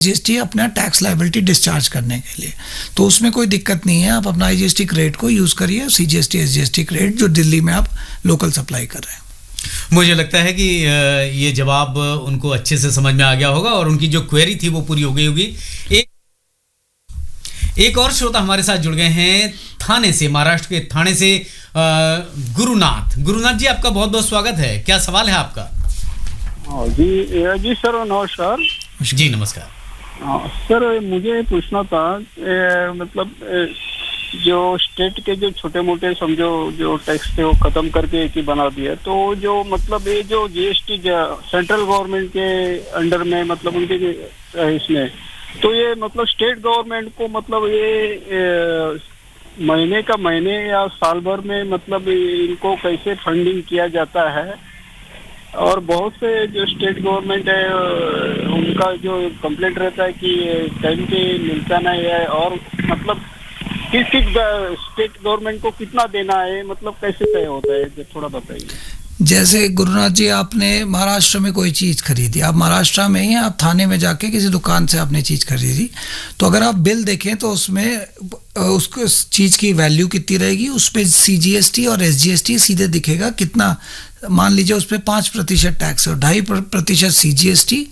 GST अपना tax liability discharge करने के लिए, तो उसमें कोई दिक्कत नहीं है। आप अपना आईजीएसटी क्रेडिट को यूज़ करिए, सीजीएसटी एसजीएसटी क्रेडिट जो दिल्ली में आप लोकल सप्लाई कर रहे हैं। मुझे लगता है कि ये जवाब उनको अच्छे से समझ में आ गया होगा और उनकी जो क्वेरी थी वो पूरी हो गई होगी। एक और श्रोता हमारे साथ जुड़ गए हैं थाने से, महाराष्ट्र के थाने से गुरुनाथ जी, आपका बहुत बहुत स्वागत है। क्या सवाल है आपका? जी सर, नमस्कार। जी नमस्कार। सर मुझे पूछना था, मतलब जो स्टेट के जो छोटे मोटे समझो जो टैक्स थे वो खत्म करके एक ही बना दिया, तो जो मतलब ये जो जीएसटी सेंट्रल गवर्नमेंट के अंडर में मतलब उनके इसमें, तो ये मतलब स्टेट गवर्नमेंट को मतलब ये महीने का महीने या साल भर में मतलब इनको कैसे फंडिंग किया जाता है? और बहुत से जो स्टेट गवर्नमेंट है उनका जो कंप्लेंट रहता है कि टाइम पे मिलता नहीं है, और मतलब किस स्टेट गवर्नमेंट को कितना देना है, मतलब कैसे तय होता है, थोड़ा बताइए। जैसे गुरुनाथ जी, आपने महाराष्ट्र में कोई चीज़ खरीदी, आप महाराष्ट्र में ही आप थाने में जाके किसी दुकान से आपने चीज़ खरीदी, तो अगर आप बिल देखें तो उसमें उसको चीज़ की वैल्यू कितनी रहेगी, उस पर सीजीएसटी और एसजीएसटी सीधे दिखेगा कितना। मान लीजिए उस पर 5% टैक्स है और 2.5% सीजीएसटी,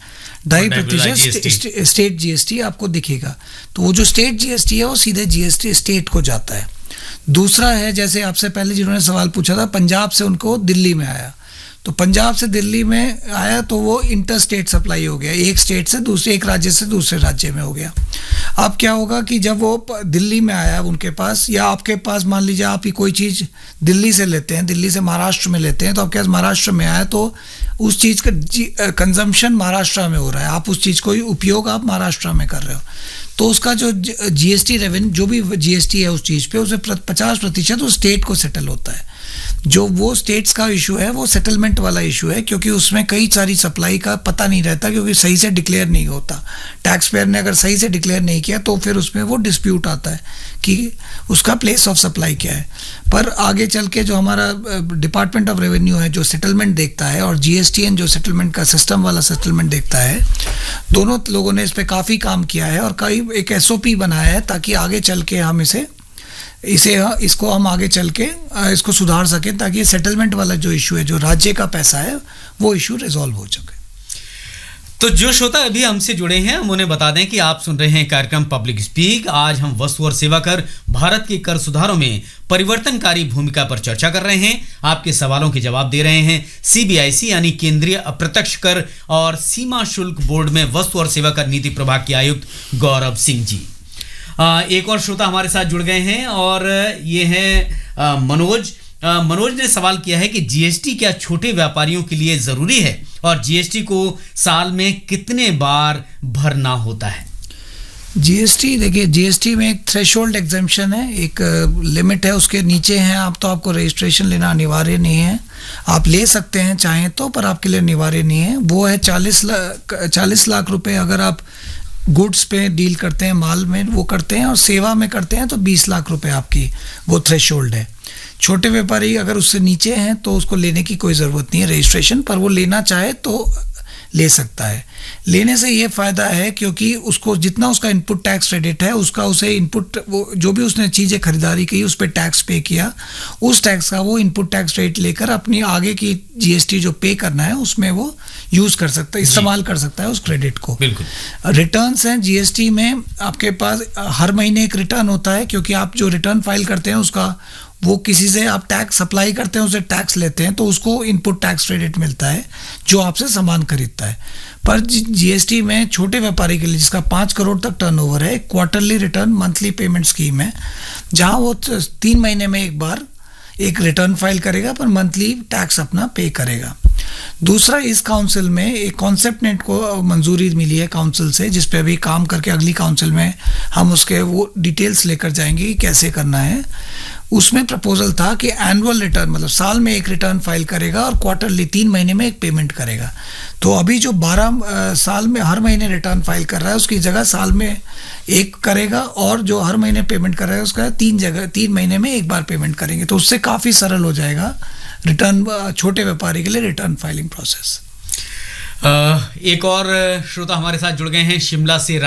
2.5% स्टेट जीएसटी आपको दिखेगा। तो वो जो स्टेट जीएसटी है वो सीधे जीएसटी स्टेट को जाता है। दूसरा है, जैसे आपसे पहले जिन्होंने सवाल पूछा था, पंजाब से उनको दिल्ली में आया, तो पंजाब से दिल्ली में आया तो वो इंटर स्टेट सप्लाई हो गया, एक स्टेट से दूसरे, एक राज्य से दूसरे राज्य में हो गया। अब क्या होगा कि जब वो दिल्ली में आया उनके पास, या आपके पास मान लीजिए आप ही कोई चीज़ दिल्ली से लेते हैं, दिल्ली से महाराष्ट्र में लेते हैं, तो आपके पास महाराष्ट्र में आया तो उस चीज़ का कंजम्पशन महाराष्ट्र में हो रहा है, आप उस चीज़ को उपयोग आप महाराष्ट्र में कर रहे हो, तो उसका जो जीएसटी रेवेन्यू, जो भी जीएसटी है उस चीज़ पे, उसमें 50% उस स्टेट को सेटल होता है। जो वो स्टेट्स का इशू है वो सेटलमेंट वाला इशू है, क्योंकि उसमें कई सारी सप्लाई का पता नहीं रहता, क्योंकि सही से डिक्लेयर नहीं होता। टैक्स पेयर ने अगर सही से डिक्लेयर नहीं किया तो फिर उसमें वो डिस्प्यूट आता है कि उसका प्लेस ऑफ सप्लाई क्या है। पर आगे चल के जो हमारा डिपार्टमेंट ऑफ रेवेन्यू है जो सेटलमेंट देखता है, और जीएसटीएन जो सेटलमेंट का सिस्टम वाला सेटलमेंट देखता है, दोनों लोगों ने इस पर काफ़ी काम किया है और कई एक एसओपी बनाया है ताकि आगे चल के हम इसको हम आगे चल के इसको सुधार सकें, ताकि ये सेटलमेंट वाला जो इशू है, जो राज्य का पैसा है, वो इशू रिजॉल्व हो सके। तो जो श्रोता अभी हमसे जुड़े हैं, हम उन्हें बता दें कि आप सुन रहे हैं कार्यक्रम पब्लिक स्पीक। आज हम वस्तु और सेवा कर भारत के कर सुधारों में परिवर्तनकारी भूमिका पर चर्चा कर रहे हैं। आपके सवालों के जवाब दे रहे हैं सीबीआईसी यानी केंद्रीय अप्रत्यक्ष कर और सीमा शुल्क बोर्ड में वस्तु और सेवा कर नीति प्रभाग के आयुक्त गौरव सिंह जी। एक और श्रोता हमारे साथ जुड़ गए हैं और ये है मनोज ने सवाल किया है कि जीएसटी क्या छोटे व्यापारियों के लिए जरूरी है और जीएसटी को साल में कितने बार भरना होता है? जीएसटी देखिए, जीएसटी में एक थ्रेशोल्ड एग्जेम्पशन है, एक लिमिट है, उसके नीचे हैं आप तो आपको रजिस्ट्रेशन लेना अनिवार्य नहीं है। आप ले सकते हैं चाहें तो, पर आपके लिए अनिवार्य नहीं है। वो है 40 लाख रुपए अगर आप गुड्स पे डील करते हैं, माल में वो करते हैं, और सेवा में करते हैं तो 20 लाख रुपए आपकी वो थ्रेशोल्ड है। छोटे व्यापारी अगर उससे नीचे हैं तो उसको लेने की कोई ज़रूरत नहीं है रजिस्ट्रेशन, पर वो लेना चाहे तो ले सकता है। लेने से ये फ़ायदा है क्योंकि उसको जितना उसका इनपुट टैक्स क्रेडिट है, उसका उसे इनपुट वो जो भी उसने चीज़ें खरीदारी की उस पर टैक्स पे किया, उस टैक्स का वो इनपुट टैक्स रेट लेकर अपनी आगे की जीएसटी जो पे करना है उसमें वो यूज़ कर सकता है, इस्तेमाल कर सकता है उस क्रेडिट को। बिल्कुल। रिटर्न्स हैं जीएसटी में, आपके पास हर महीने एक रिटर्न होता है, क्योंकि आप जो रिटर्न फाइल करते हैं उसका वो किसी से आप टैक्स सप्लाई करते हैं, उसे टैक्स लेते हैं तो उसको इनपुट टैक्स क्रेडिट मिलता है जो आपसे सामान खरीदता है। पर जीएसटी में छोटे व्यापारी के लिए जिसका 5 करोड़ तक टर्नओवर है, quarterly return monthly payment scheme है, जहां वो 3 महीने में एक बार एक रिटर्न फाइल करेगा पर मंथली टैक्स अपना पे करेगा। दूसरा, इस काउंसिल में एक कॉन्सेप्ट नेट को मंजूरी मिली है काउंसिल से, जिस पे अभी काम करके अगली काउंसिल में हम उसके वो डिटेल्स लेकर जाएंगे कि कैसे करना है। उसमें प्रपोजल था कि एनुअल रिटर्न मतलब साल में एक रिटर्न फाइल करेगा और क्वार्टरली 3 महीने में एक पेमेंट करेगा। तो अभी जो 12 साल में हर महीने रिटर्न फाइल कर रहा है उसकी जगह साल में एक करेगा, और जो हर महीने पेमेंट कर रहा है उसका 3 महीने में एक बार पेमेंट करेंगे। तो उससे काफ़ी सरल हो जाएगा रिटर्न छोटे व्यापारी के लिए रिटर्न फाइलिंग प्रोसेस। एक और श्रोता हमारे साथ जुड़ गए हैं शिमला से।